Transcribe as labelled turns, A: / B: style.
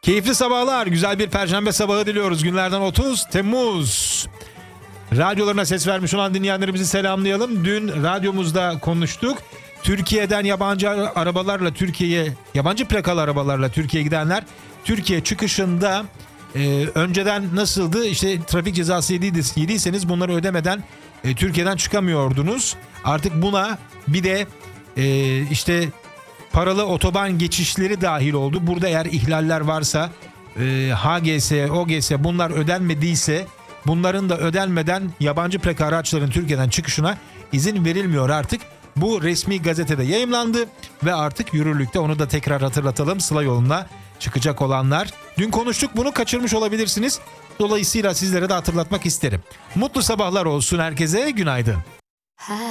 A: Keyifli sabahlar, güzel bir perşembe sabahı diliyoruz. Günlerden 30 Temmuz. Radyolarına ses vermiş olan dinleyenlerimizi selamlayalım. Dün radyomuzda konuştuk. Türkiye'den yabancı arabalarla Türkiye'ye, yabancı plakalı arabalarla Türkiye'ye gidenler Türkiye çıkışında önceden nasıldı? İşte trafik cezası yediyseniz bunları ödemeden Türkiye'den çıkamıyordunuz. Artık buna bir de işte paralı otoban geçişleri dahil oldu. Burada eğer ihlaller varsa HGS, OGS bunlar ödenmediyse bunların da ödenmeden yabancı plaka araçların Türkiye'den çıkışına izin verilmiyor artık. Bu resmi gazetede yayımlandı ve artık yürürlükte, onu da tekrar hatırlatalım. Sıla yoluna çıkacak olanlar. Dün konuştuk, bunu kaçırmış olabilirsiniz. Dolayısıyla sizlere de hatırlatmak isterim. Mutlu sabahlar olsun herkese, günaydın.